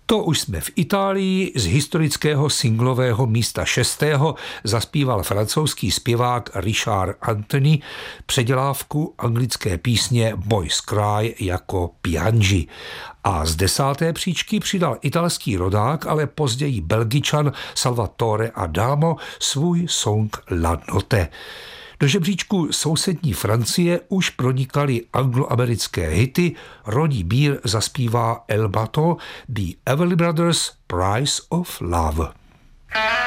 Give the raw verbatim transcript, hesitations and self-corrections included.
To už jsme v Itálii, z historického singlového místa šestého zaspíval francouzský zpěvák Richard Anthony předělávku anglické písně Boys Cry jako Piangi. A z desáté příčky přidal italský rodák, ale později Belgičan Salvatore Adamo svůj song La Notte. Do žebříčku sousední Francie už pronikaly angloamerické hity, Ronnie Beer zaspívá El Bateau, The Everly Brothers Price of Love.